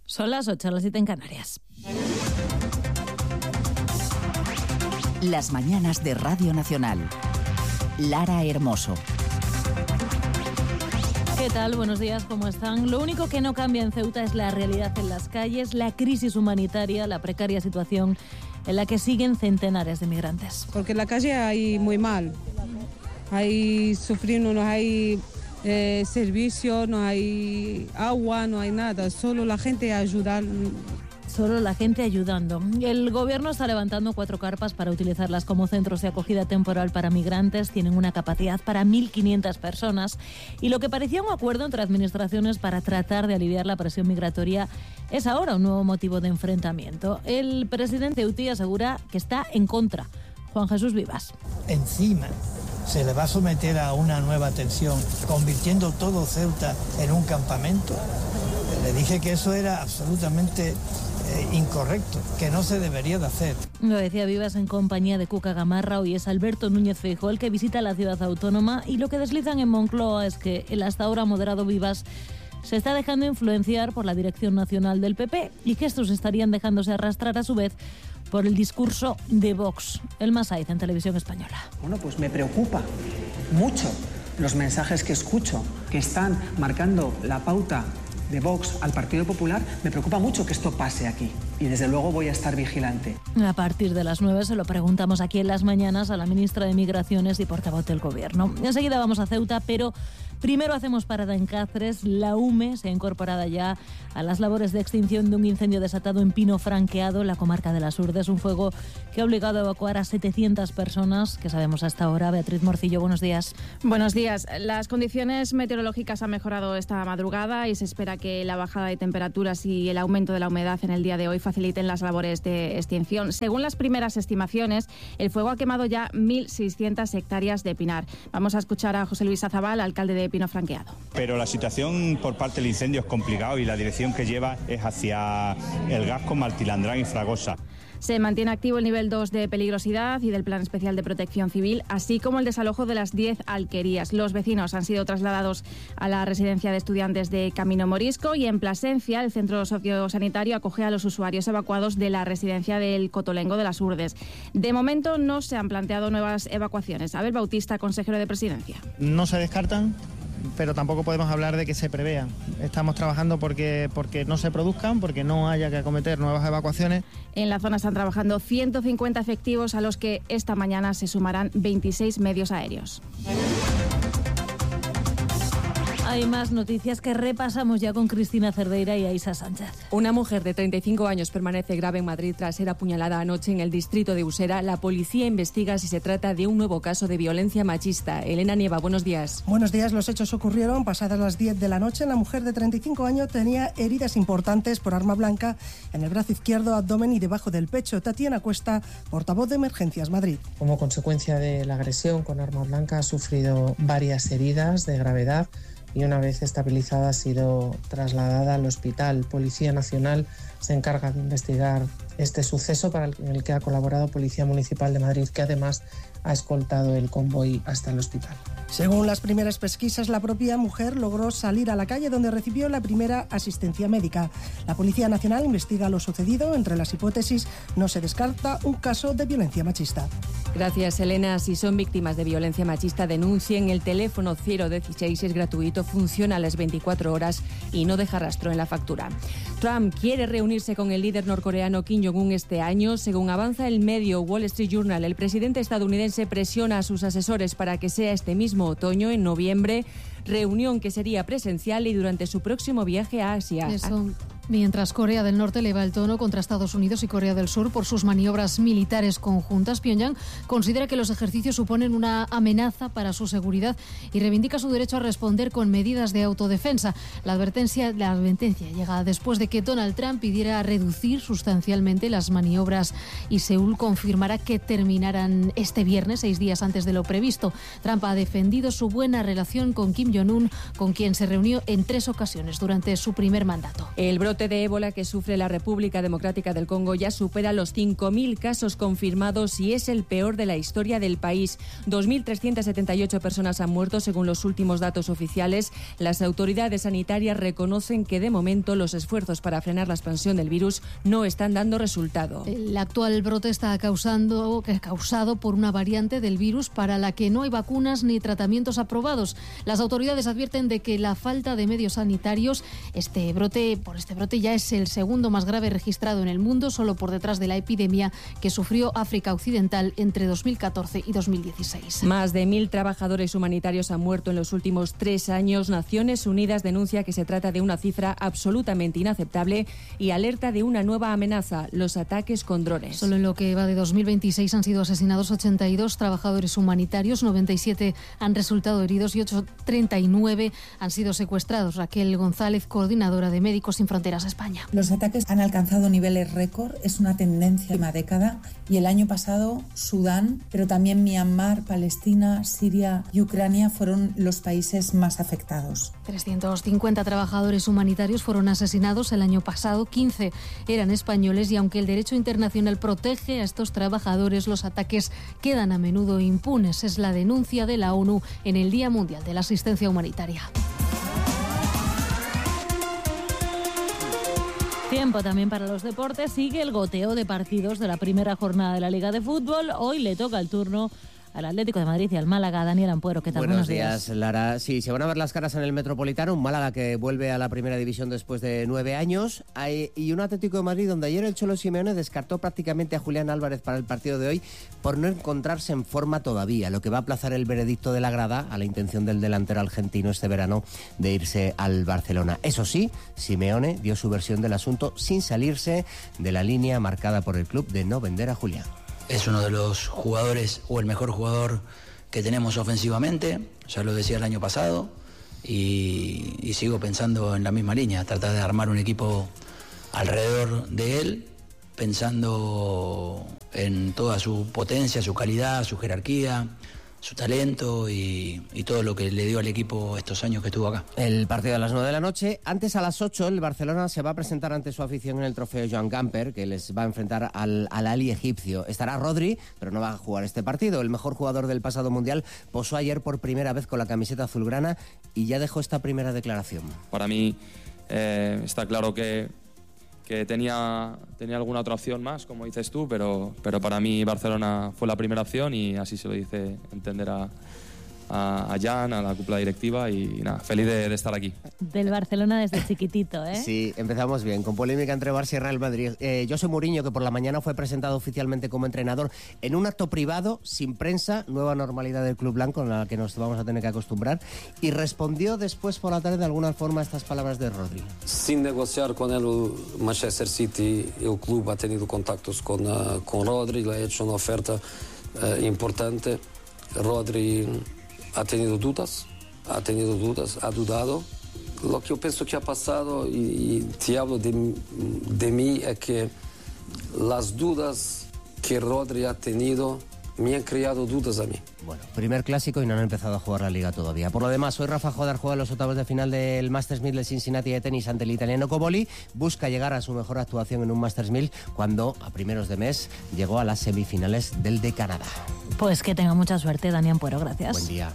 Son las 8, las 7 en Canarias. Las mañanas de Radio Nacional. Lara Hermoso. ¿Qué tal? Buenos días, ¿cómo están? Lo único que no cambia en Ceuta es la realidad en las calles, la crisis humanitaria, la precaria situación en la que siguen centenares de migrantes. Porque en la calle hay muy mal, hay sufriendo, no hay servicio, no hay agua, no hay nada, solo la gente ayuda. Solo la gente ayudando. El gobierno está levantando 4 carpas para utilizarlas como centros de acogida temporal para migrantes. Tienen una capacidad para 1.500 personas. Y lo que parecía un acuerdo entre administraciones para tratar de aliviar la presión migratoria es ahora un nuevo motivo de enfrentamiento. El presidente Eutí asegura que está en contra. Juan Jesús Vivas. Encima se le va a someter a una nueva tensión, convirtiendo todo Ceuta en un campamento. Le dije que eso era absolutamente incorrecto, que no se debería de hacer. Lo decía Vivas en compañía de Cuca Gamarra. Hoy es Alberto Núñez Feijóo el que visita la ciudad autónoma, y lo que deslizan en Moncloa es que el hasta ahora moderado Vivas se está dejando influenciar por la dirección nacional del PP y que estos estarían dejándose arrastrar a su vez por el discurso de Vox. El Masaiz en Televisión Española. Bueno, pues me preocupa mucho los mensajes que escucho que están marcando la pauta de Vox al Partido Popular. Me preocupa mucho que esto pase aquí y desde luego voy a estar vigilante. A partir de las 9 se lo preguntamos aquí en Las Mañanas a la ministra de Migraciones y portavoz del Gobierno. Enseguida vamos a Ceuta, pero primero hacemos parada en Cáceres. La UME se ha incorporado ya a las labores de extinción de un incendio desatado en Pino Franqueado, en la comarca de Las Urdes. Un fuego que ha obligado a evacuar a 700 personas. ¿Qué sabemos hasta ahora? Beatriz Morcillo, buenos días. Buenos días. Las condiciones meteorológicas han mejorado esta madrugada y se espera que la bajada de temperaturas y el aumento de la humedad en el día de hoy faciliten las labores de extinción. Según las primeras estimaciones, el fuego ha quemado ya 1.600 hectáreas de pinar. Vamos a escuchar a José Luis Azabal, alcalde de Pino Franqueado. Pero la situación por parte del incendio es complicado y la dirección que lleva es hacia el Gasco, Martilandrán y Fragosa. Se mantiene activo el nivel 2 de peligrosidad y del Plan Especial de Protección Civil, así como el desalojo de las 10 alquerías. Los vecinos han sido trasladados a la residencia de estudiantes de Camino Morisco y en Plasencia el centro sociosanitario acoge a los usuarios evacuados de la residencia del Cotolengo de Las Urdes. De momento no se han planteado nuevas evacuaciones. Abel Bautista, consejero de Presidencia. No se descartan, pero tampoco podemos hablar de que se prevean. Estamos trabajando porque no se produzcan, porque no haya que acometer nuevas evacuaciones. En la zona están trabajando 150 efectivos, a los que esta mañana se sumarán 26 medios aéreos. Hay más noticias que repasamos ya con Cristina Cerdeira y Aisa Sánchez. Una mujer de 35 años permanece grave en Madrid tras ser apuñalada anoche en el distrito de Usera. La policía investiga si se trata de un nuevo caso de violencia machista. Elena Nieva, buenos días. Buenos días. Los hechos ocurrieron pasadas las 10 de la noche. La mujer de 35 años tenía heridas importantes por arma blanca en el brazo izquierdo, abdomen y debajo del pecho. Tatiana Cuesta, portavoz de Emergencias Madrid. Como consecuencia de la agresión con arma blanca ha sufrido varias heridas de gravedad y una vez estabilizada ha sido trasladada al hospital. Policía Nacional se encarga de investigar este suceso en el que ha colaborado Policía Municipal de Madrid, que además ha escoltado el convoy hasta el hospital. Según las primeras pesquisas, la propia mujer logró salir a la calle donde recibió la primera asistencia médica. La Policía Nacional investiga lo sucedido. Entre las hipótesis no se descarta un caso de violencia machista. Gracias, Elena. Si son víctimas de violencia machista, denuncien. El teléfono 016 es gratuito, funciona a las 24 horas y no deja rastro en la factura. Trump quiere reunirse con el líder norcoreano Kim Jong-un este año. Según avanza el medio Wall Street Journal, el presidente estadounidense presiona a sus asesores para que sea este mismo otoño, en noviembre, reunión que sería presencial y durante su próximo viaje a Asia. Eso. Mientras Corea del Norte eleva el tono contra Estados Unidos y Corea del Sur por sus maniobras militares conjuntas, Pyongyang considera que los ejercicios suponen una amenaza para su seguridad y reivindica su derecho a responder con medidas de autodefensa. La advertencia llega después de que Donald Trump pidiera reducir sustancialmente las maniobras y Seúl confirmará que terminarán este viernes, 6 días antes de lo previsto. Trump ha defendido su buena relación con Kim Jong-un, con quien se reunió en 3 ocasiones durante su primer mandato. El brote brote de ébola que sufre la República Democrática del Congo ya supera los 5.000 casos confirmados y es el peor de la historia del país. 2.378 personas han muerto según los últimos datos oficiales. Las autoridades sanitarias reconocen que de momento los esfuerzos para frenar la expansión del virus no están dando resultado. El actual brote está causado por una variante del virus para la que no hay vacunas ni tratamientos aprobados. Las autoridades advierten de que la falta de medios sanitarios, por este brote ya es el segundo más grave registrado en el mundo, solo por detrás de la epidemia que sufrió África Occidental entre 2014 y 2016. Más de 1.000 trabajadores humanitarios han muerto en los últimos 3 años. Naciones Unidas denuncia que se trata de una cifra absolutamente inaceptable y alerta de una nueva amenaza, los ataques con drones. Solo en lo que va de 2026 han sido asesinados 82 trabajadores humanitarios, 97 han resultado heridos y 39 han sido secuestrados. Raquel González, coordinadora de Médicos Sin Fronteras España. Los ataques han alcanzado niveles récord, es una tendencia de la última década, y el año pasado Sudán, pero también Myanmar, Palestina, Siria y Ucrania fueron los países más afectados. 350 trabajadores humanitarios fueron asesinados el año pasado, 15 eran españoles, y aunque el derecho internacional protege a estos trabajadores, los ataques quedan a menudo impunes. Es la denuncia de la ONU en el Día Mundial de la Asistencia Humanitaria. Tiempo también para los deportes. Sigue el goteo de partidos de la primera jornada de la Liga de Fútbol. Hoy le toca el turno al Atlético de Madrid y al Málaga. Daniel Ampuero, ¿qué tal? Buenos días, Lara. Sí, se van a ver las caras en el Metropolitano. Un Málaga que vuelve a la primera división después de 9 años. Y un Atlético de Madrid donde ayer el Cholo Simeone descartó prácticamente a Julián Álvarez para el partido de hoy por no encontrarse en forma todavía, lo que va a aplazar el veredicto de la grada a la intención del delantero argentino este verano de irse al Barcelona. Eso sí, Simeone dio su versión del asunto sin salirse de la línea marcada por el club de no vender a Julián. Es uno de los jugadores o el mejor jugador que tenemos ofensivamente, ya lo decía el año pasado, y sigo pensando en la misma línea, tratar de armar un equipo alrededor de él, pensando en toda su potencia, su calidad, su jerarquía, su talento y todo lo que le dio al equipo estos años que estuvo acá. El partido a las 9 de la noche. Antes, a las 8, el Barcelona se va a presentar ante su afición en el trofeo Joan Gamper, que les va a enfrentar al Ali egipcio. Estará Rodri, pero no va a jugar este partido. El mejor jugador del pasado Mundial posó ayer por primera vez con la camiseta azulgrana y ya dejó esta primera declaración. Para mí está claro que tenía alguna otra opción más, como dices tú, pero para mí Barcelona fue la primera opción y así se lo dice entender a Jan, a la cúpula directiva y nada, feliz de estar aquí. Del Barcelona desde chiquitito, ¿eh? Sí, empezamos bien, con polémica entre Barça y Real Madrid. José Mourinho, que por la mañana fue presentado oficialmente como entrenador en un acto privado, sin prensa, nueva normalidad del club blanco en la que nos vamos a tener que acostumbrar, y respondió después por la tarde de alguna forma a estas palabras de Rodri. Sin negociar con el Manchester City, el club ha tenido contactos con Rodri, le ha hecho una oferta importante. Rodri ha tenido dudas, ha dudado. Lo que yo pienso que ha pasado, y te hablo de mí, es que las dudas que Rodri ha tenido me han creado dudas a mí. Bueno, primer clásico y no han empezado a jugar la Liga todavía. Por lo demás, hoy Rafa Jodar juega los octavos de final del Masters 1000 de Cincinnati de tenis ante el italiano Cobolli. Busca llegar a su mejor actuación en un Masters 1000 cuando a primeros de mes llegó a las semifinales del de Canadá. Pues que tenga mucha suerte, Dani Ampuero. Gracias. Buen día.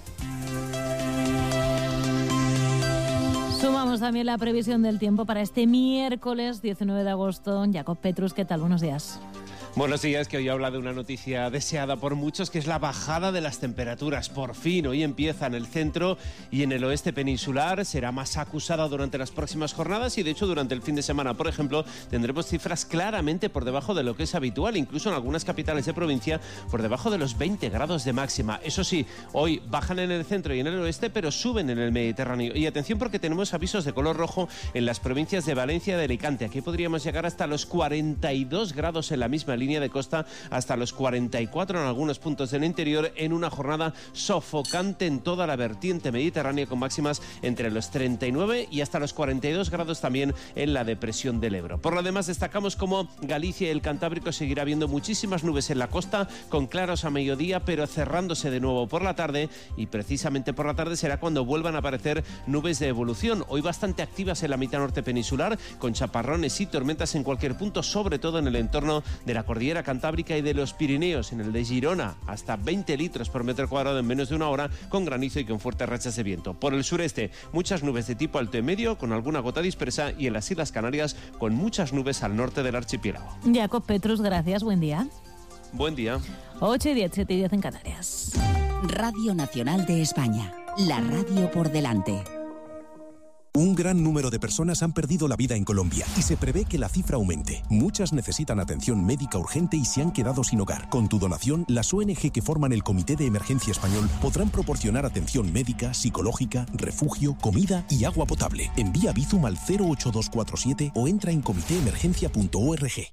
Sumamos también la previsión del tiempo para este miércoles 19 de agosto. Jacob Petrus, ¿qué tal? Buenos días. Buenos días, que hoy habla de una noticia deseada por muchos, que es la bajada de las temperaturas. Por fin, hoy empieza en el centro y en el oeste peninsular. Será más acusada durante las próximas jornadas y, de hecho, durante el fin de semana, por ejemplo, tendremos cifras claramente por debajo de lo que es habitual, incluso en algunas capitales de provincia, por debajo de los 20 grados de máxima. Eso sí, hoy bajan en el centro y en el oeste, pero suben en el Mediterráneo. Y atención, porque tenemos avisos de color rojo en las provincias de Valencia y de Alicante. Aquí podríamos llegar hasta los 42 grados en la misma línea de costa hasta los 44 en algunos puntos del interior, en una jornada sofocante en toda la vertiente mediterránea, con máximas entre los 39 y hasta los 42 grados también en la depresión del Ebro. Por lo demás, destacamos como Galicia y el Cantábrico seguirá habiendo muchísimas nubes en la costa, con claros a mediodía, pero cerrándose de nuevo por la tarde, y precisamente por la tarde será cuando vuelvan a aparecer nubes de evolución, hoy bastante activas en la mitad norte peninsular, con chaparrones y tormentas en cualquier punto, sobre todo en el entorno de la cordillera cantábrica y de los Pirineos, en el de Girona, hasta 20 litros por metro cuadrado en menos de una hora, con granizo y con fuertes rachas de viento. Por el sureste, muchas nubes de tipo alto y medio, con alguna gota dispersa, y en las Islas Canarias, con muchas nubes al norte del archipiélago. Jacob Petrus, gracias, buen día. Buen día. 8:10, 7:10 en Canarias. Radio Nacional de España, la radio por delante. Un gran número de personas han perdido la vida en Colombia y se prevé que la cifra aumente. Muchas necesitan atención médica urgente y se han quedado sin hogar. Con tu donación, las ONG que forman el Comité de Emergencia Español podrán proporcionar atención médica, psicológica, refugio, comida y agua potable. Envía Bizum al 08247 o entra en comitéemergencia.org.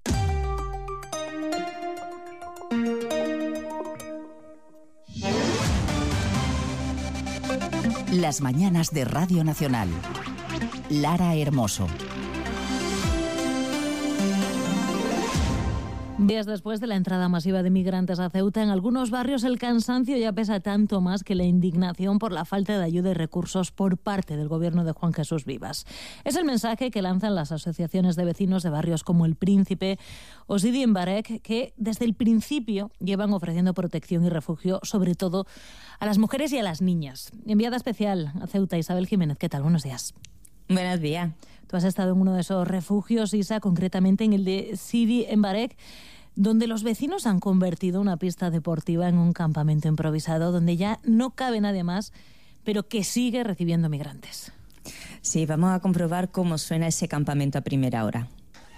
Las mañanas de Radio Nacional. Lara Hermoso. Días después de la entrada masiva de migrantes a Ceuta, en algunos barrios el cansancio ya pesa tanto más que la indignación por la falta de ayuda y recursos por parte del gobierno de Juan Jesús Vivas. Es el mensaje que lanzan las asociaciones de vecinos de barrios como El Príncipe o Sidi Mbarek, que desde el principio llevan ofreciendo protección y refugio, sobre todo a las mujeres y a las niñas. Enviada especial a Ceuta, Isabel Jiménez, ¿qué tal? Buenos días. Buenos días. Tú has estado en uno de esos refugios, Isa, concretamente en el de Sidi Mbarek, donde los vecinos han convertido una pista deportiva en un campamento improvisado donde ya no cabe nadie más, pero que sigue recibiendo migrantes. Sí, vamos a comprobar cómo suena ese campamento a primera hora.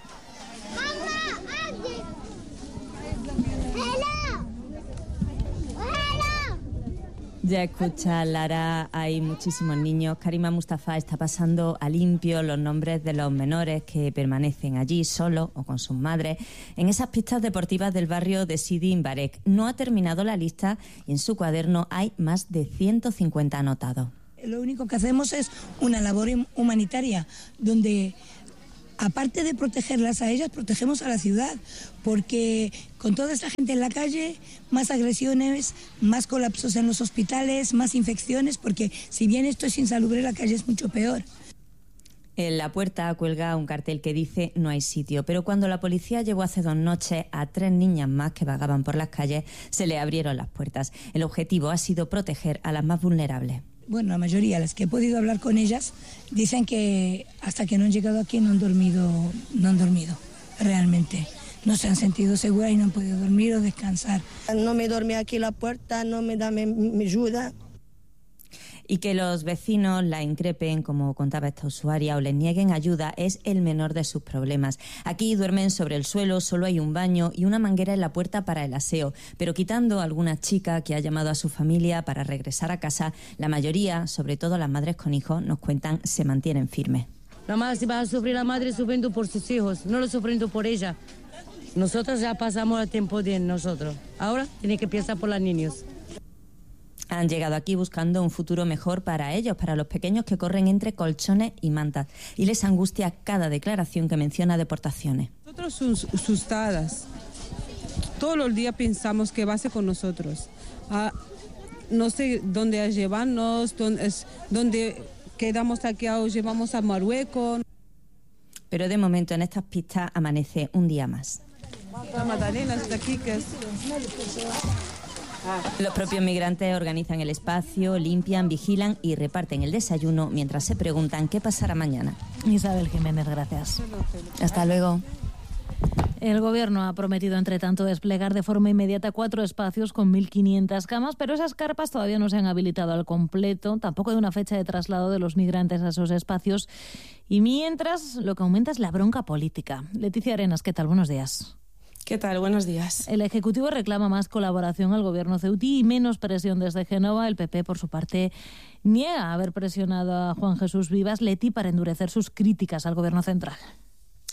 Ya escucha, Lara, hay muchísimos niños. Karima Mustafa está pasando a limpio los nombres de los menores que permanecen allí solos o con sus madres en esas pistas deportivas del barrio de Sidi Mbarek. No ha terminado la lista y en su cuaderno hay más de 150 anotados. Lo único que hacemos es una labor humanitaria donde, aparte de protegerlas a ellas, protegemos a la ciudad, porque con toda esta gente en la calle, más agresiones, más colapsos en los hospitales, más infecciones, porque si bien esto es insalubre, la calle es mucho peor. En la puerta cuelga un cartel que dice no hay sitio, pero cuando la policía llevó hace 2 noches a 3 niñas más que vagaban por las calles, se le abrieron las puertas. El objetivo ha sido proteger a las más vulnerables. Bueno, la mayoría, las que he podido hablar con ellas, dicen que hasta que no han llegado aquí no han dormido realmente. No se han sentido seguras y no han podido dormir o descansar. No me duerme aquí la puerta, no me da mi ayuda. Y que los vecinos la increpen, como contaba esta usuaria, o les nieguen ayuda es el menor de sus problemas. Aquí duermen sobre el suelo, solo hay un baño y una manguera en la puerta para el aseo. Pero quitando a alguna chica que ha llamado a su familia para regresar a casa, la mayoría, sobre todo las madres con hijos, nos cuentan, se mantienen firmes. Nada más si va a sufrir la madre sufriendo por sus hijos, no lo sufriendo por ella. Nosotros ya pasamos el tiempo de nosotros. Ahora tiene que pensar por los niños. Han llegado aquí buscando un futuro mejor para ellos, para los pequeños que corren entre colchones y mantas. Y les angustia cada declaración que menciona deportaciones. Nosotros somos asustadas. Todos los días pensamos qué va a hacer con nosotros. No sé dónde llevarnos, dónde quedamos aquí o llevamos a Marruecos. Pero de momento en estas pistas amanece un día más. La Magdalena está aquí, que es... Los propios migrantes organizan el espacio, limpian, vigilan y reparten el desayuno mientras se preguntan qué pasará mañana. Isabel Jiménez, gracias. Hasta luego. El Gobierno ha prometido, entre tanto, desplegar de forma inmediata 4 espacios con 1.500 camas, pero esas carpas todavía no se han habilitado al completo. Tampoco hay una fecha de traslado de los migrantes a esos espacios. Y mientras, lo que aumenta es la bronca política. Leticia Arenas, ¿qué tal? Buenos días. ¿Qué tal? Buenos días. El Ejecutivo reclama más colaboración al Gobierno ceutí y menos presión desde Génova. El PP, por su parte, niega haber presionado a Juan Jesús Vivas, Leti, para endurecer sus críticas al Gobierno central.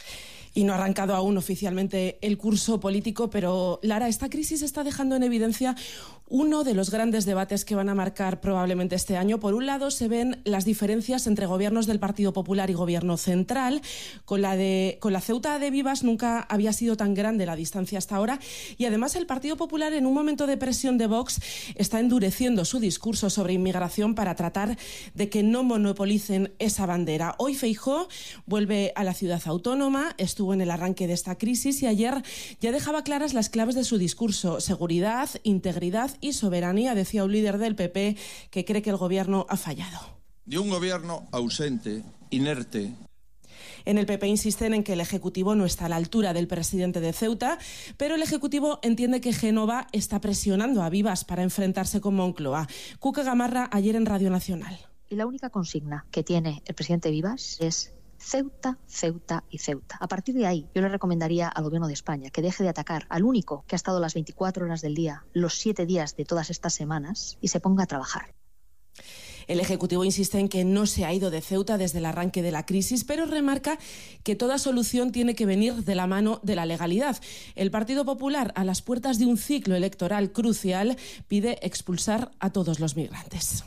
y no ha arrancado aún oficialmente el curso político, pero Lara, esta crisis está dejando en evidencia uno de los grandes debates que van a marcar probablemente este año. Por un lado, se ven las diferencias entre gobiernos del Partido Popular y Gobierno central. Con la Ceuta de Vivas nunca había sido tan grande la distancia hasta ahora. Y además el Partido Popular, en un momento de presión de Vox, está endureciendo su discurso sobre inmigración para tratar de que no monopolicen esa bandera. Hoy Feijóo vuelve a la ciudad autónoma, estuvo en el arranque de esta crisis y ayer ya dejaba claras las claves de su discurso: seguridad, integridad y soberanía, decía un líder del PP que cree que el gobierno ha fallado. De un gobierno ausente, inerte. En el PP insisten en que el Ejecutivo no está a la altura del presidente de Ceuta, pero el Ejecutivo entiende que Génova está presionando a Vivas para enfrentarse con Moncloa. Cuca Gamarra, ayer en Radio Nacional. Y la única consigna que tiene el presidente Vivas es Ceuta, Ceuta y Ceuta. A partir de ahí, yo le recomendaría al Gobierno de España que deje de atacar al único que ha estado las 24 horas del día, los 7 días de todas estas semanas, y se ponga a trabajar. El Ejecutivo insiste en que no se ha ido de Ceuta desde el arranque de la crisis, pero remarca que toda solución tiene que venir de la mano de la legalidad. El Partido Popular, a las puertas de un ciclo electoral crucial, pide expulsar a todos los migrantes.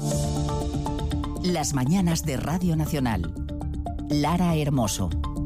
Las mañanas de Radio Nacional. Lara Hermoso.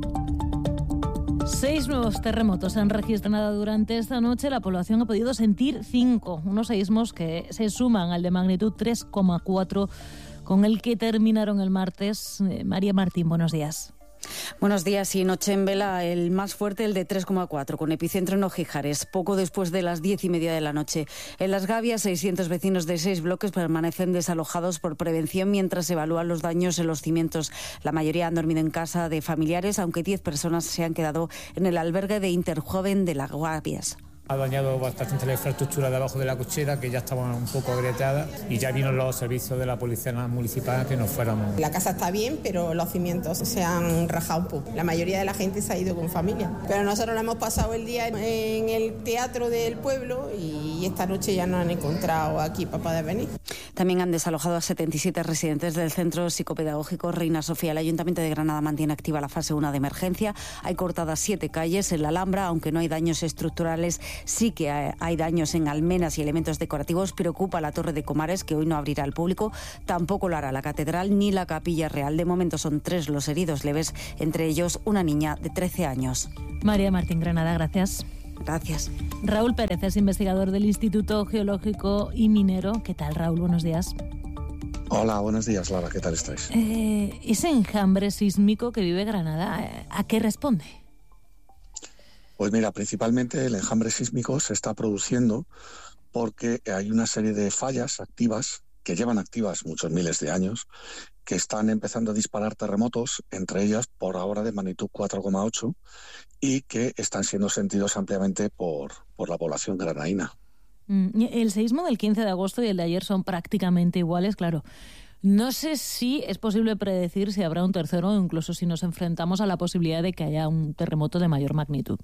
6 nuevos terremotos se han registrado durante esta noche. La población ha podido sentir 5, unos seísmos que se suman al de magnitud 3,4 con el que terminaron el martes. María Martín, buenos días. Buenos días. Y noche en vela, el más fuerte, el de 3,4, con epicentro en Ojijares, poco después de las 10:30 de la noche. En Las Gavias, 600 vecinos de 6 bloques permanecen desalojados por prevención mientras se evalúan los daños en los cimientos. La mayoría han dormido en casa de familiares, aunque 10 personas se han quedado en el albergue de Interjoven de Las Gavias. Ha dañado bastante la infraestructura de abajo de la cochera, que ya estaba un poco agrietada, y ya vino los servicios de la policía municipal que nos fuéramos. La casa está bien, pero los cimientos se han rajado un poco. La mayoría de la gente se ha ido con familia. Pero nosotros lo hemos pasado el día en el teatro del pueblo y esta noche ya nos han encontrado aquí para poder venir. También han desalojado a 77 residentes del Centro Psicopedagógico Reina Sofía. El Ayuntamiento de Granada mantiene activa la fase 1 de emergencia. Hay cortadas 7 calles en la Alhambra, aunque no hay daños estructurales. Sí que hay daños en almenas y elementos decorativos. Preocupa la Torre de Comares, que hoy no abrirá al público. Tampoco lo hará la Catedral ni la Capilla Real. De momento son 3 los heridos leves, entre ellos una niña de 13 años. María Martín, Granada, gracias. Gracias. Raúl Pérez es investigador del Instituto Geológico y Minero. ¿Qué tal, Raúl? Buenos días. Hola, buenos días, Lara. ¿Qué tal estáis? Ese enjambre sísmico que vive Granada, ¿a qué responde? Pues mira, principalmente el enjambre sísmico se está produciendo porque hay una serie de fallas activas, que llevan activas muchos miles de años, que están empezando a disparar terremotos, entre ellas por ahora de magnitud 4,8, y que están siendo sentidos ampliamente por la población granadina. El seísmo del 15 de agosto y el de ayer son prácticamente iguales, claro. No sé si es posible predecir si habrá un tercero o incluso si nos enfrentamos a la posibilidad de que haya un terremoto de mayor magnitud.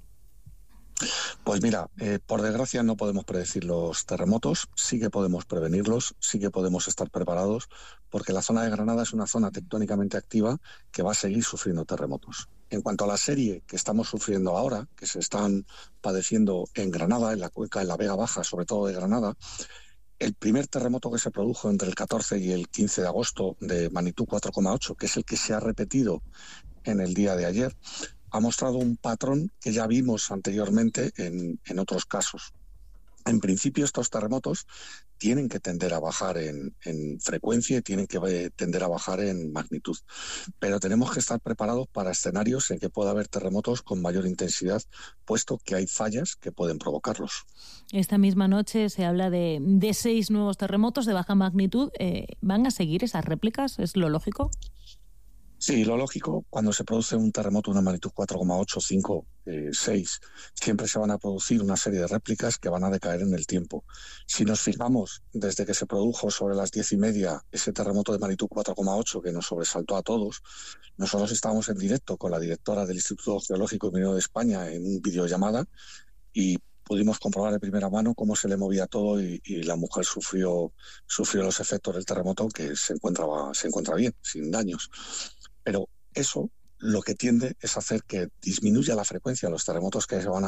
Pues mira, por desgracia no podemos predecir los terremotos, sí que podemos prevenirlos, sí que podemos estar preparados, porque la zona de Granada es una zona tectónicamente activa que va a seguir sufriendo terremotos. En cuanto a la serie que estamos sufriendo ahora, que se están padeciendo en Granada, en la cuenca, en la Vega Baja, sobre todo de Granada, el primer terremoto que se produjo entre el 14 y el 15 de agosto de magnitud 4,8, que es el que se ha repetido en el día de ayer, ha mostrado un patrón que ya vimos anteriormente en otros casos. En principio, estos terremotos tienen que tender a bajar en frecuencia y tienen que tender a bajar en magnitud. Pero tenemos que estar preparados para escenarios en que pueda haber terremotos con mayor intensidad, puesto que hay fallas que pueden provocarlos. Esta misma noche se habla de 6 nuevos terremotos de baja magnitud. ¿Van a seguir esas réplicas? ¿Es lo lógico? Sí, lo lógico, cuando se produce un terremoto de una magnitud 4,8, 5, 6, siempre se van a producir una serie de réplicas que van a decaer en el tiempo. Si nos fijamos desde que se produjo sobre las 10:30 ese terremoto de magnitud 4,8 que nos sobresaltó a todos, nosotros estábamos en directo con la directora del Instituto Geológico y Minero de España en una videollamada y pudimos comprobar de primera mano cómo se le movía todo y la mujer sufrió los efectos del terremoto, que se encuentra bien, sin daños. Pero eso lo que tiende es hacer que disminuya la frecuencia de los terremotos que se van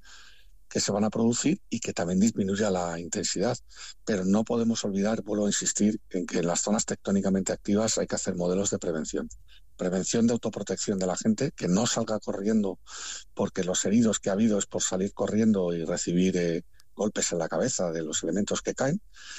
a producir y que también disminuya la intensidad. Pero no podemos olvidar, vuelvo a insistir, en que en las zonas tectónicamente activas hay que hacer modelos de prevención. Prevención de autoprotección de la gente, que no salga corriendo porque los heridos que ha habido es por salir corriendo y recibir golpes en la cabeza de los elementos que caen.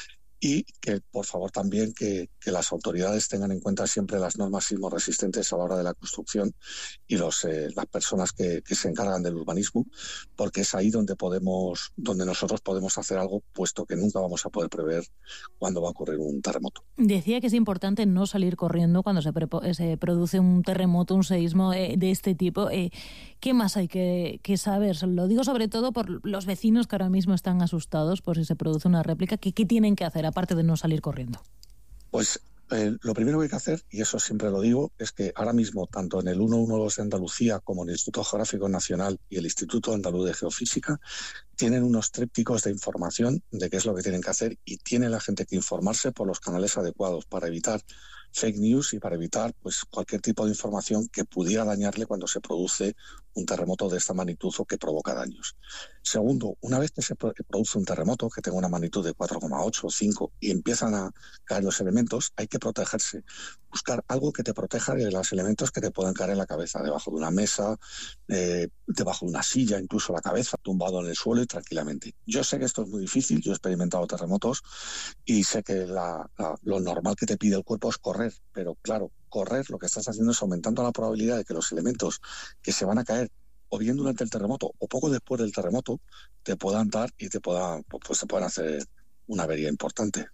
Y que, por favor, también que las autoridades tengan en cuenta siempre las normas sismorresistentes a la hora de la construcción y las personas que se encargan del urbanismo, porque es ahí donde nosotros podemos hacer algo, puesto que nunca vamos a poder prever cuándo va a ocurrir un terremoto. Decía que es importante no salir corriendo cuando se produce un terremoto, un seísmo de este tipo. ¿Qué más hay que saber? Lo digo sobre todo por los vecinos que ahora mismo están asustados por si se produce una réplica. ¿Qué tienen que hacer, aparte de no salir corriendo? Pues lo primero que hay que hacer, y eso siempre lo digo, es que ahora mismo, tanto en el 112 de Andalucía como en el Instituto Geográfico Nacional y el Instituto Andaluz de Geofísica, tienen unos trípticos de información de qué es lo que tienen que hacer, y tiene la gente que informarse por los canales adecuados para evitar fake news y para evitar pues cualquier tipo de información que pudiera dañarle cuando se produce un terremoto de esta magnitud o que provoca daños. Segundo, una vez que se produce un terremoto que tenga una magnitud de 4,8 o 5 y empiezan a caer los elementos, hay que protegerse. Buscar algo que te proteja de los elementos que te puedan caer en la cabeza, debajo de una mesa, debajo de una silla, incluso la cabeza, tumbado en el suelo y tranquilamente. Yo sé que esto es muy difícil, yo he experimentado terremotos y sé que lo normal que te pide el cuerpo es correr, pero claro, correr lo que estás haciendo es aumentando la probabilidad de que los elementos que se van a caer o bien durante el terremoto o poco después del terremoto te puedan dar y te puedan hacer una avería importante.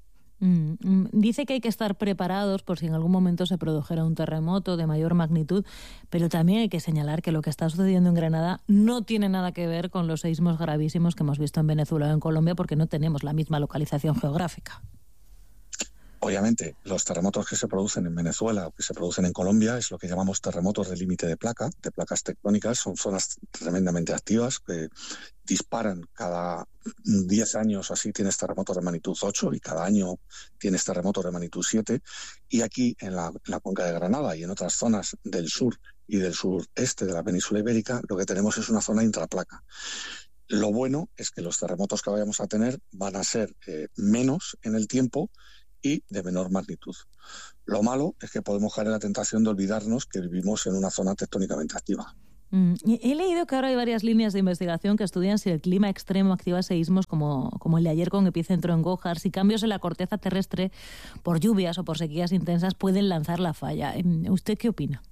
Dice que hay que estar preparados por si en algún momento se produjera un terremoto de mayor magnitud, pero también hay que señalar que lo que está sucediendo en Granada no tiene nada que ver con los seísmos gravísimos que hemos visto en Venezuela o en Colombia, porque no tenemos la misma localización geográfica. Obviamente, los terremotos que se producen en Venezuela o que se producen en Colombia es lo que llamamos terremotos de límite de placas tectónicas. Son zonas tremendamente activas que disparan. Cada 10 años así tienes terremotos de magnitud 8 y cada año tienes terremotos de magnitud 7. Y aquí en la cuenca de Granada y en otras zonas del sur y del sureste de la península ibérica, lo que tenemos es una zona intraplaca. Lo bueno es que los terremotos que vayamos a tener van a ser menos en el tiempo y de menor magnitud. Lo malo es que podemos caer en la tentación de olvidarnos que vivimos en una zona tectónicamente activa. He leído que ahora hay varias líneas de investigación que estudian si el clima extremo activa seísmos como el de ayer con epicentro en Gójar, si cambios en la corteza terrestre por lluvias o por sequías intensas pueden lanzar la falla. ¿Usted qué opina?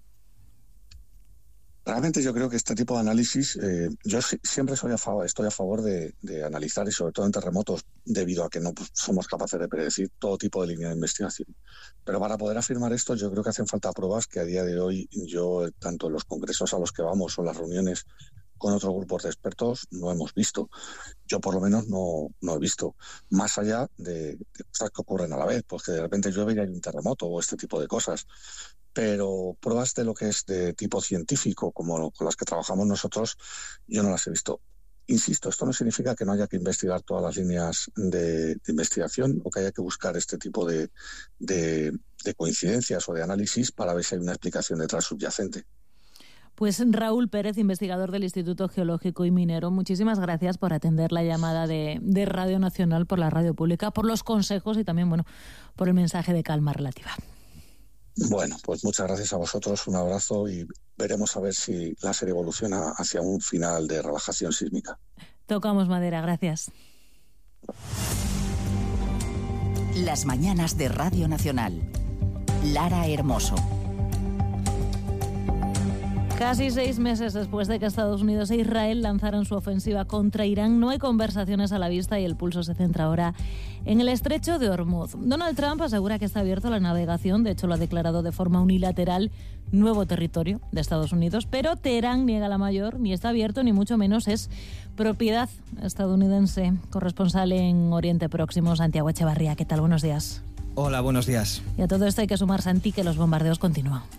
Realmente yo creo que este tipo de análisis, yo siempre estoy a favor de analizar, y sobre todo en terremotos, debido a que no somos capaces de predecir todo tipo de línea de investigación. Pero para poder afirmar esto, yo creo que hacen falta pruebas que a día de hoy yo, tanto en los congresos a los que vamos o en las reuniones con otros grupos de expertos, no hemos visto. Yo por lo menos no he visto, más allá de cosas que ocurren a la vez, pues que de repente llueve y hay un terremoto o este tipo de cosas. Pero pruebas de lo que es de tipo científico, como con las que trabajamos nosotros, yo no las he visto. Insisto, esto no significa que no haya que investigar todas las líneas de investigación o que haya que buscar este tipo de coincidencias o de análisis para ver si hay una explicación detrás subyacente. Pues Raúl Pérez, investigador del Instituto Geológico y Minero, muchísimas gracias por atender la llamada de Radio Nacional, por la radio pública, por los consejos y también por el mensaje de calma relativa. Bueno, pues muchas gracias a vosotros, un abrazo y veremos a ver si la serie evoluciona hacia un final de relajación sísmica. Tocamos madera, gracias. Las mañanas de Radio Nacional. Lara Hermoso. Casi 6 meses después de que Estados Unidos e Israel lanzaran su ofensiva contra Irán, no hay conversaciones a la vista y el pulso se centra ahora en el estrecho de Hormuz. Donald Trump asegura que está abierto a la navegación, de hecho lo ha declarado de forma unilateral, nuevo territorio de Estados Unidos, pero Teherán niega la mayor, ni está abierto ni mucho menos es propiedad estadounidense. Corresponsal en Oriente Próximo, Santiago Echevarría, ¿qué tal? Buenos días. Hola, buenos días. Y a todo esto hay que sumar, Santi, que los bombardeos continúan.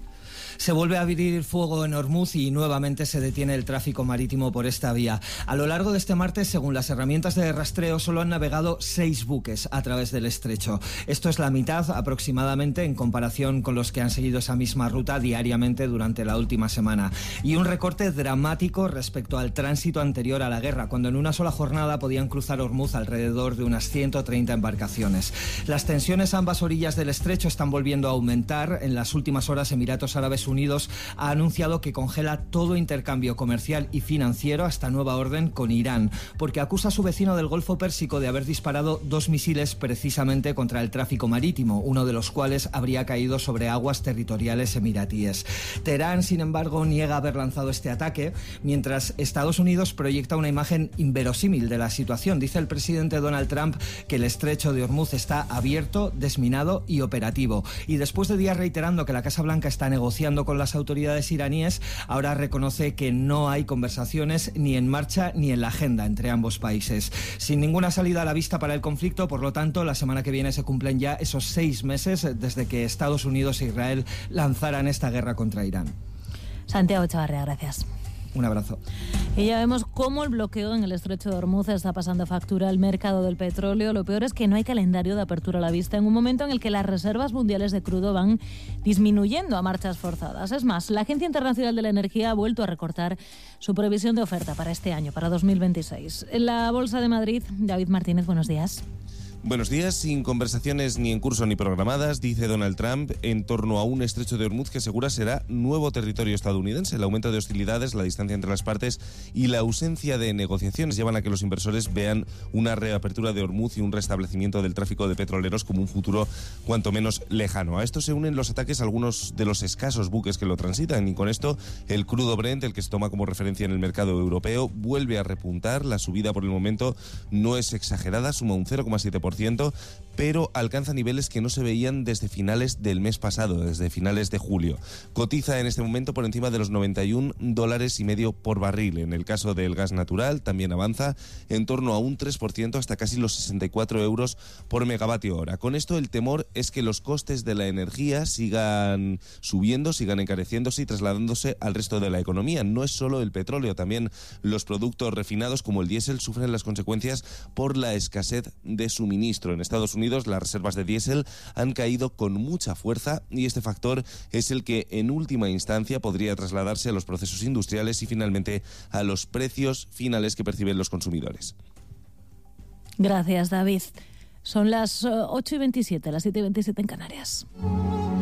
Se vuelve a abrir fuego en Ormuz y nuevamente se detiene el tráfico marítimo por esta vía. A lo largo de este martes, según las herramientas de rastreo, solo han navegado 6 buques a través del estrecho. Esto es la mitad aproximadamente en comparación con los que han seguido esa misma ruta diariamente durante la última semana. Y un recorte dramático respecto al tránsito anterior a la guerra, cuando en una sola jornada podían cruzar Ormuz alrededor de unas 130 embarcaciones. Las tensiones a ambas orillas del estrecho están volviendo a aumentar. En las últimas horas, Emiratos Árabes Unidos ha anunciado que congela todo intercambio comercial y financiero hasta nueva orden con Irán, porque acusa a su vecino del Golfo Pérsico de haber disparado 2 misiles precisamente contra el tráfico marítimo, uno de los cuales habría caído sobre aguas territoriales emiratíes. Teherán, sin embargo, niega haber lanzado este ataque, mientras Estados Unidos proyecta una imagen inverosímil de la situación. Dice el presidente Donald Trump que el estrecho de Ormuz está abierto, desminado y operativo. Y después de días reiterando que la Casa Blanca está negociando con las autoridades iraníes, ahora reconoce que no hay conversaciones ni en marcha ni en la agenda entre ambos países. Sin ninguna salida a la vista para el conflicto, por lo tanto, la semana que viene se cumplen ya esos 6 meses desde que Estados Unidos e Israel lanzaran esta guerra contra Irán. Santiago Echavarría, gracias. Un abrazo. Y ya vemos cómo el bloqueo en el estrecho de Ormuz está pasando factura al mercado del petróleo. Lo peor es que no hay calendario de apertura a la vista en un momento en el que las reservas mundiales de crudo van disminuyendo a marchas forzadas. Es más, la Agencia Internacional de la Energía ha vuelto a recortar su previsión de oferta para este año, para 2026. En la Bolsa de Madrid, David Martínez, buenos días. Buenos días. Sin conversaciones ni en curso ni programadas, dice Donald Trump en torno a un estrecho de Ormuz que asegura será nuevo territorio estadounidense. El aumento de hostilidades, la distancia entre las partes y la ausencia de negociaciones llevan a que los inversores vean una reapertura de Ormuz y un restablecimiento del tráfico de petroleros como un futuro cuanto menos lejano. A esto se unen los ataques a algunos de los escasos buques que lo transitan, y con esto el crudo Brent, el que se toma como referencia en el mercado europeo, vuelve a repuntar. La subida por el momento no es exagerada, suma un 0,7%, pero alcanza niveles que no se veían desde finales del mes pasado, desde finales de julio. Cotiza en este momento por encima de los $91,50 por barril. En el caso del gas natural también avanza en torno a un 3% hasta casi los 64 euros por megavatio hora. Con esto el temor es que los costes de la energía sigan subiendo, sigan encareciéndose y trasladándose al resto de la economía. No es solo el petróleo, también los productos refinados como el diésel sufren las consecuencias por la escasez de suministro. En Estados Unidos las reservas de diésel han caído con mucha fuerza y este factor es el que en última instancia podría trasladarse a los procesos industriales y finalmente a los precios finales que perciben los consumidores. Gracias, David. Son las 8:27, las 7:27 en Canarias.